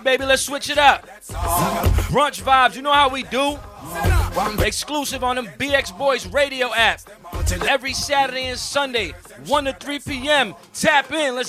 Baby, let's switch it up. Brunch vibes, you know how we do. Exclusive on them BX Boys radio app. Every Saturday and Sunday, 1 to 3 p.m. Tap in. Let's